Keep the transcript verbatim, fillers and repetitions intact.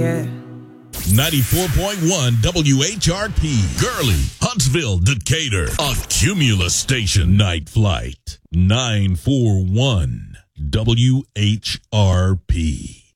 yeah. ninety-four point one W H R P, Gurley, Huntsville, Decatur, a Cumulus station. Night Flight, nine four one W H R P.